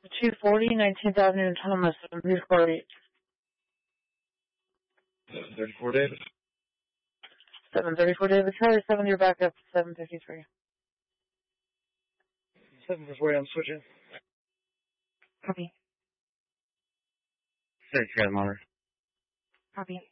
240, 19th Avenue in Thomas, 734 David. 734 David. Charlie 7, you're back up 753. 7 I'm switching. Copy. 6 got motor. Copy.